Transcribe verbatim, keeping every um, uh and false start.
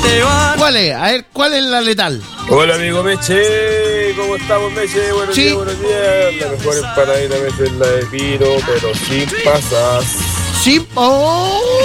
¿Cuál es? A ver, ¿cuál es la letal? Hola amigo Meche, ¿cómo estamos Meche? Buenos sí. días, buenos días. La mejor empanadita Meche es la de pino, pero sin pasas. Sí, oh.